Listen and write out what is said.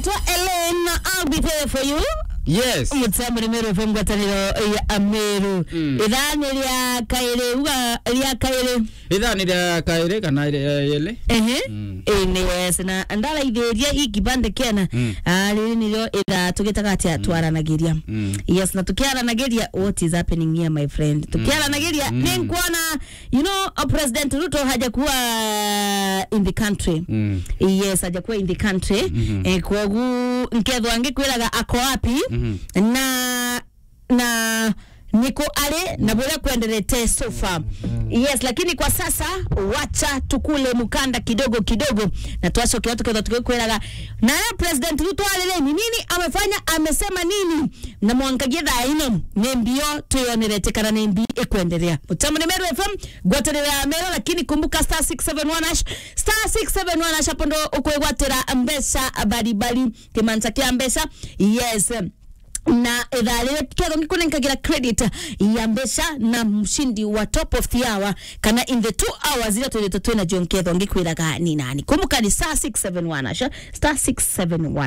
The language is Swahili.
naitwa Ellen, I'll be there for you. Yes. Mutsamu nimero FM gwataniro ya Ameru. Idhani ya kaire kana yele. Yes, na andala ideria ikibande kena. Lili nilio tukitaka ati atuara nageria. Yes, na tukiara nageria, what is happening here, my friend? Tukiara nageria, nikuona, you know, President Ruto hajakuwa in the country. Yes, hajakuwa in the country. Kwa nkedho angekwiraga ako wapi? Na niko ale na bora kuendelea so far. Yes, lakini kwa sasa wacha tukule mukanda kidogo na tuache kiatu kwa tukwelaga na President Ruto alele nini amefanya, amesema nini, na mwangagie daino nembio tuyonelete kana nembi ekuendelea. Utamu nimero FM gwaterera mero, lakini kumbuka *671# hapo ndo ukwegwatera mbesa bali kimantakia mbesa. Yes, na edhalele kero ngikune nkagira credit ya mbesha na mshindi wa top of the hour kana in the 2 hours ila tulitotoe na John Ketho ngikwiraga ni nani. Kumbuka ni *671#.